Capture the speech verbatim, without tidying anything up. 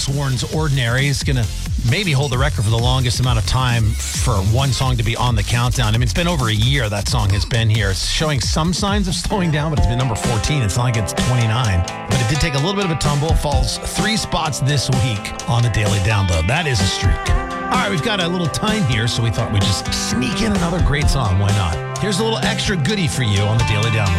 Warren's Ordinary is going to maybe hold the record for the longest amount of time for one song to be on the countdown. I mean, it's been over a year that song has been here. It's showing some signs of slowing down, but it's been number fourteen. It's not like it's twenty-nine. But it did take a little bit of a tumble. Falls three spots this week on the Daily Download. That is a streak. All right, we've got a little time here, so we thought we'd just sneak in another great song. Why not? Here's a little extra goodie for you on the Daily Download.